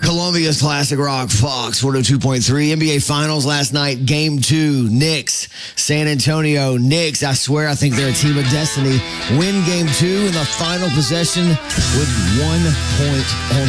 Columbia's Classic Rock, Fox 102.3. NBA Finals last night, Game 2, Knicks, San Antonio. Knicks, I swear, I think they're a team of destiny. Win Game 2 in the final possession with 1 point on